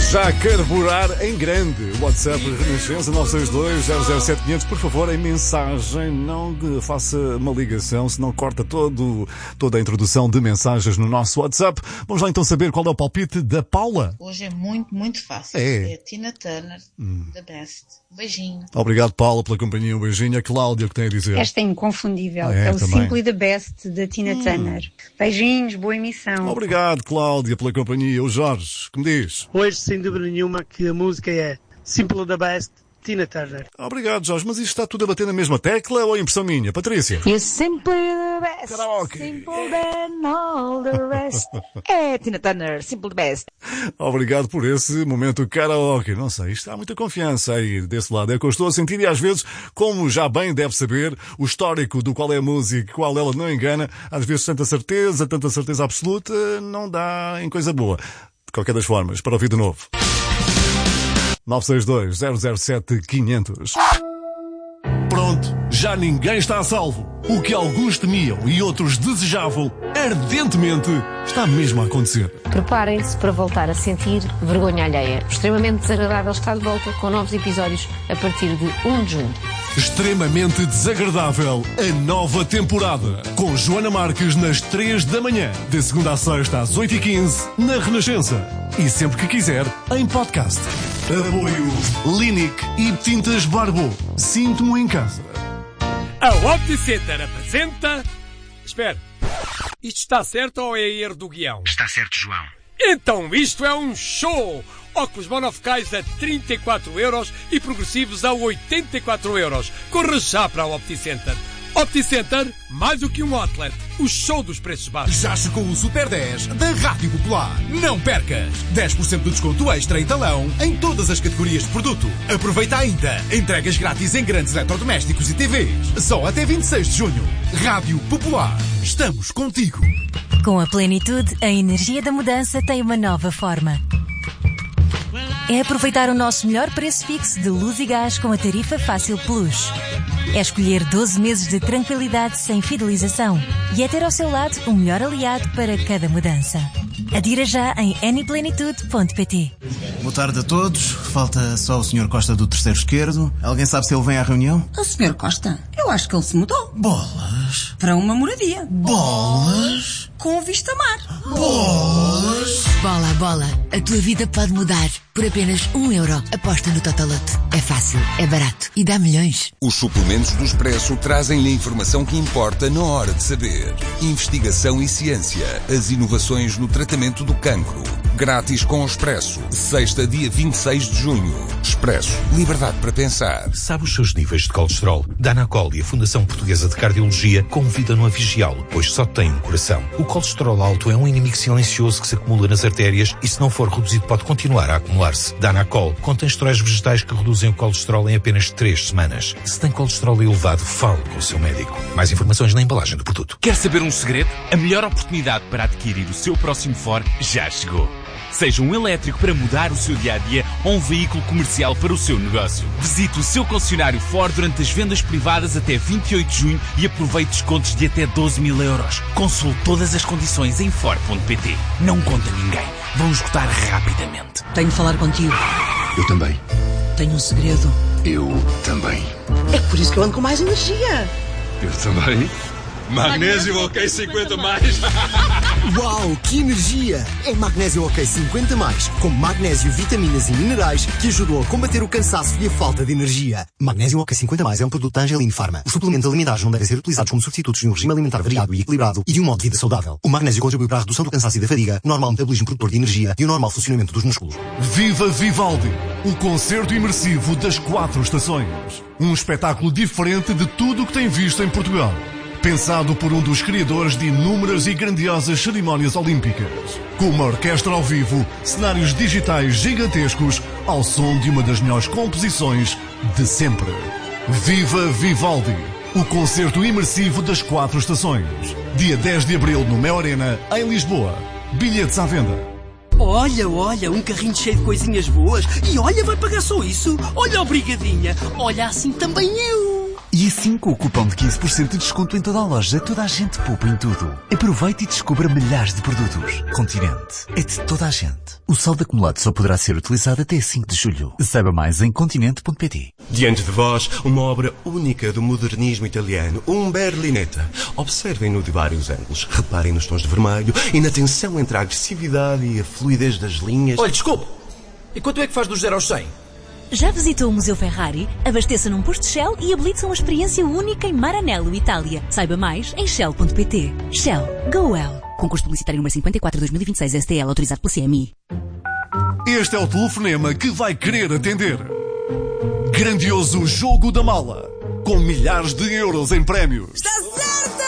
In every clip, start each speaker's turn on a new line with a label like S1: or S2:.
S1: Já carburar em grande. WhatsApp Renascença 962-007-500. Por favor, em mensagem, não faça uma ligação, senão corta toda a introdução de mensagens no nosso WhatsApp. Vamos lá então saber qual é o palpite da Paula.
S2: Hoje é muito fácil. É Tina Turner, The Best. Beijinho.
S1: Obrigado, Paula, pela companhia. Um beijinho. A Cláudia, o que tem a dizer?
S3: Esta é inconfundível. É o
S1: também.
S3: Simply the Best da Tina Turner. Beijinhos, boa emissão.
S1: Obrigado, Cláudia, pela companhia. O Jorge, que me diz?
S4: Hoje, sem dúvida nenhuma, que a música é Simple the Best, Tina Turner.
S1: Obrigado, Jorge. Mas isto está tudo a bater na mesma tecla ou é impressão minha? Patrícia?
S5: You're simply the best.
S1: Karaoke.
S5: Simple than all the rest. É Tina Turner, Simple the Best.
S1: Obrigado por esse momento karaoke. Não sei, isto há muita confiança aí desse lado. É que eu estou a sentir e às vezes, como já bem deve saber, o histórico do qual é a música e qual ela não engana, às vezes tanta certeza absoluta, não dá em coisa boa. De qualquer das formas, para ouvir de novo. 962-007-500. Pronto, já ninguém está a salvo. O que alguns temiam e outros desejavam ardentemente está mesmo a acontecer.
S6: Preparem-se para voltar a sentir vergonha alheia. O Extremamente Desagradável está de volta com novos episódios a partir de 1 de junho.
S1: Extremamente Desagradável, a nova temporada. Com Joana Marques nas 3 da manhã. De segunda a sexta às 8h15 na Renascença. E sempre que quiser, em podcast. Apoio Linic e Tintas Barbo. Sinto-me em casa.
S7: A OptiCenter apresenta... Espera, isto está certo ou é erro do guião?
S8: Está certo, João.
S7: Então isto é um show! Óculos monofocais a 34€ e progressivos a 84€. Corra já para a OptiCenter. OptiCenter, mais do que um outlet. O show dos preços baixos.
S9: Já chegou o Super 10 da Rádio Popular. Não percas! 10% de desconto extra em talão em todas as categorias de produto. Aproveita ainda. Entregas grátis em grandes eletrodomésticos e TVs. Só até 26 de junho. Rádio Popular. Estamos contigo.
S10: Com a plenitude, a energia da mudança tem uma nova forma. É aproveitar o nosso melhor preço fixo de luz e gás com a tarifa Fácil Plus. É escolher 12 meses de tranquilidade sem fidelização. E é ter ao seu lado o melhor aliado para cada mudança. Adira já em anyplenitude.pt.
S11: Boa tarde a todos. Falta só o Sr. Costa do terceiro esquerdo. Alguém sabe se ele vem à reunião?
S12: O Sr. Costa? Eu acho que ele se mudou.
S11: Bolas.
S12: Para uma moradia.
S11: Bolas.
S12: Com vista mar.
S11: Bolas.
S13: Bola. A tua vida pode mudar. Por apenas €1. Aposta no Totoloto. É fácil, é barato e dá milhões.
S14: Os suplementos do Expresso trazem-lhe a informação que importa na hora de saber. Investigação e ciência. As inovações no tratamento do cancro. Grátis com o Expresso. Sexta, dia 26 de junho. Expresso. Liberdade para pensar.
S15: Sabe os seus níveis de colesterol? Danacol e a Fundação Portuguesa de Cardiologia convidam-no a vigiá-lo, pois só tem um coração. O colesterol alto é um inimigo silencioso que se acumula nas artérias e, se não for reduzido, pode continuar a acumular-se. Danacol contém esteróis vegetais que reduzem o colesterol em apenas 3 semanas. Se tem colesterol elevado, fale com o seu médico. Mais informações na embalagem do produto.
S16: Quer saber um segredo? A melhor oportunidade para adquirir o seu próximo Ford já chegou. Seja um elétrico para mudar o seu dia-a-dia ou um veículo comercial para o seu negócio. Visite o seu concessionário Ford durante as vendas privadas até 28 de junho e aproveite descontos de até 12.000€. Consulte todas as condições em Ford.pt. Não conta ninguém. Vão esgotar rapidamente.
S12: Tenho de falar contigo.
S17: Eu também.
S12: Tenho um segredo.
S17: Eu também.
S12: É por isso que eu ando com mais energia.
S17: Eu também.
S18: Magnésio OK 50+.
S19: Uau, que energia! É Magnésio OK 50+, com magnésio, vitaminas e minerais que ajudam a combater o cansaço e a falta de energia. Magnésio OK 50+ é um produto da Angelin Pharma. Os suplementos alimentares não devem ser utilizados como substitutos de um regime alimentar variado e equilibrado e de um modo de vida saudável. O magnésio contribui para a redução do cansaço e da fadiga, o normal metabolismo produtor de energia e o normal funcionamento dos músculos.
S1: Viva Vivaldi! O concerto imersivo das 4 estações. Um espetáculo diferente de tudo o que tem visto em Portugal. Pensado por um dos criadores de inúmeras e grandiosas cerimónias olímpicas. Com uma orquestra ao vivo, cenários digitais gigantescos, ao som de uma das melhores composições de sempre. Viva Vivaldi! O concerto imersivo das 4 estações. Dia 10 de abril no Mel Arena, em Lisboa. Bilhetes à venda.
S20: Olha, um carrinho cheio de coisinhas boas. E olha, vai pagar só isso. Olha, obrigadinha. Olha, assim também eu.
S8: E assim, com o cupom de 15% de desconto em toda a loja, toda a gente poupa em tudo. Aproveite e descubra milhares de produtos. Continente. É de toda a gente. O saldo acumulado só poderá ser utilizado até 5 de julho. Saiba mais em continente.pt.
S21: Diante de vós, uma obra única do modernismo italiano, um Berlinetta. Observem-no de vários ângulos. Reparem nos tons de vermelho e na tensão entre a agressividade e a fluidez das linhas.
S22: Olha, desculpe. E quanto é que faz do 0 aos 100?
S10: Já visitou o Museu Ferrari? Abasteça num posto Shell e habilite-se a uma experiência única em Maranello, Itália. Saiba mais em shell.pt. Shell. Go well. Concurso publicitário número 54/2026 STL, autorizado pelo CMI.
S1: Este é o telefonema que vai querer atender. Grandioso Jogo da Mala, com milhares de euros em prémios.
S12: Está certo!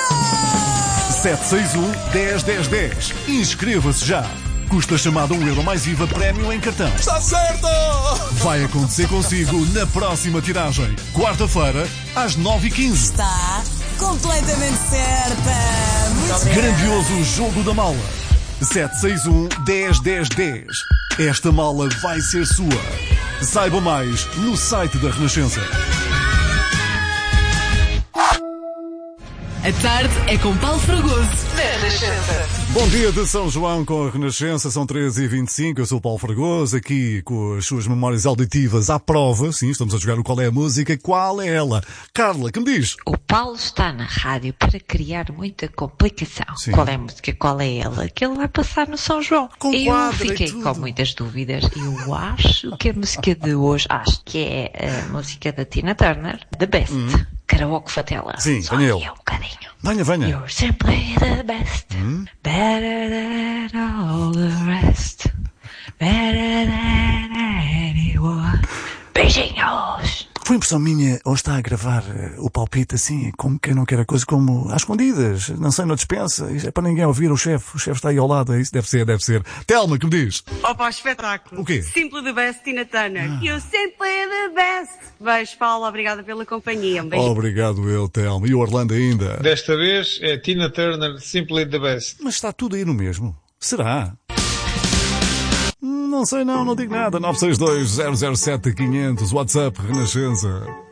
S1: 761-10-10-10. Inscreva-se já. Custa chamada €1 mais IVA prémio em cartão.
S12: Está certo!
S1: Vai acontecer consigo na próxima tiragem. Quarta-feira, às 9h15.
S12: Está completamente certa!
S1: Grandioso Jogo da Mala. 761-10-10-10. Esta mala vai ser sua. Saiba mais no site da Renascença.
S23: A tarde é com Paulo Fragoso, da Renascença.
S1: Bom dia de São João com a Renascença, são 13h25, eu sou o Paulo Fragoso, aqui com as suas memórias auditivas à prova. Sim, estamos a jogar o Qual é a Música, qual é ela? Carla, que me diz?
S24: O Paulo está na rádio para criar muita complicação.
S1: Sim.
S24: Qual é a música, qual é ela? Que ele vai passar no São João. Eu fiquei com muitas dúvidas. Eu acho que a música de hoje, acho que é a música da Tina Turner, The Best. Karaoke Fatela.
S1: Sim,
S24: só
S1: venha eu.
S24: Um bocadinho.
S1: Venha.
S24: You're simply the best. Better than all the rest. Better than anyone. Beijinhos.
S1: Foi impressão minha, ou está a gravar o palpite assim, como quem não quer a coisa, como às escondidas, não sei, na despensa, isto é para ninguém ouvir o chefe está aí ao lado, é isso, deve ser. Telma, que me diz?
S25: Opa, espetáculo.
S1: O quê?
S25: Simply the best, Tina Turner. You simply the best. Beijo, Paulo, obrigada pela companhia. Um beijo.
S1: Obrigado eu, Telma. E o Orlando ainda?
S26: Desta vez é Tina Turner, Simply the best.
S1: Mas está tudo aí no mesmo. Será? Não sei não digo nada. 962-007-500, WhatsApp, Renascença.